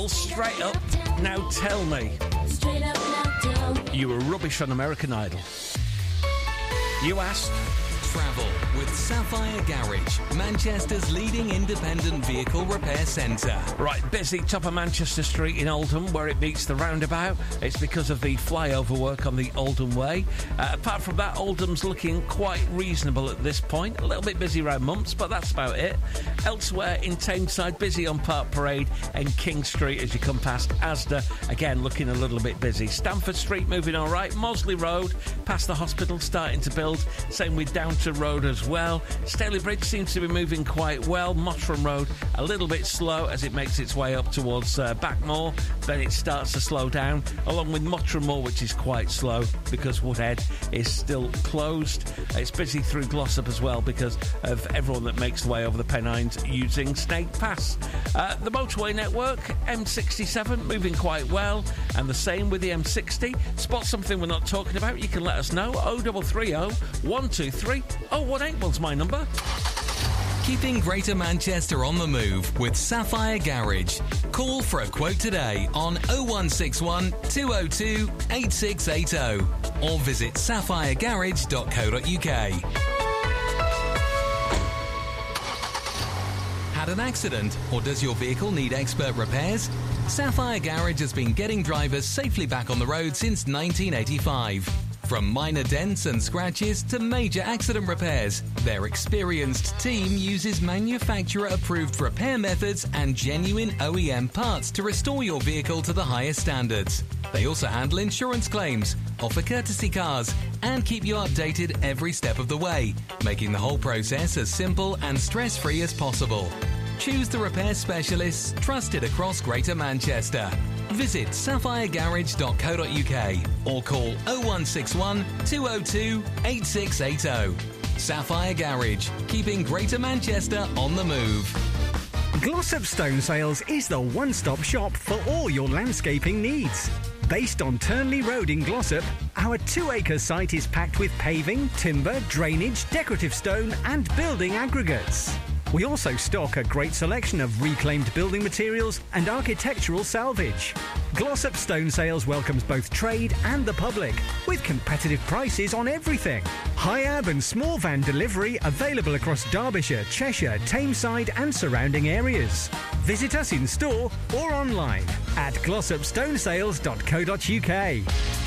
Straight up, now tell me. You were rubbish on American Idol. You asked. Travel with Sapphire Garage, Manchester's leading independent vehicle repair centre. Right, busy top of Manchester Street in Oldham, where it meets the roundabout. It's because of the flyover work on the Oldham Way. Apart from that, Oldham's looking quite reasonable at this point. A little bit busy around Mumps, but that's about it. Elsewhere in Tameside, busy on Park Parade and King Street as you come past Asda. Again, looking a little bit busy. Stamford Street moving all right. Mosley Road, past the hospital, starting to build. Same with Downton Road as well. Staley Bridge seems to be moving quite well. Mottram Road a little bit slow as it makes its way up towards Backmoor. Then it starts to slow down, along with Mottram Moor, which is quite slow because Woodhead is still closed. It's busy through Glossop as well because of everyone that makes the way over the Pennines using Snake Pass. The motorway network, M67, moving quite well, and the same with the M60. Spot something we're not talking about, you can let us know. 0330 123 0181's my number. Keeping Greater Manchester on the move with Sapphire Garage. Call for a quote today on 0161 202 8680 or visit sapphiregarage.co.uk. Had an accident, or does your vehicle need expert repairs? Sapphire Garage has been getting drivers safely back on the road since 1985. From minor dents and scratches to major accident repairs, their experienced team uses manufacturer-approved repair methods and genuine OEM parts to restore your vehicle to the highest standards. They also handle insurance claims, offer courtesy cars, and keep you updated every step of the way, making the whole process as simple and stress-free as possible. Choose the repair specialists trusted across Greater Manchester. Visit sapphiregarage.co.uk or call 0161 202 8680. Sapphire Garage, keeping Greater Manchester on the move. Glossop Stone Sales is the one-stop shop for all your landscaping needs. Based on Turnley Road in Glossop, our 2-acre site is packed with paving, timber, drainage, decorative stone and building aggregates. We also stock a great selection of reclaimed building materials and architectural salvage. Glossop Stone Sales welcomes both trade and the public, with competitive prices on everything. High-ab and small van delivery available across Derbyshire, Cheshire, Tameside and surrounding areas. Visit us in store or online at glossopstonesales.co.uk.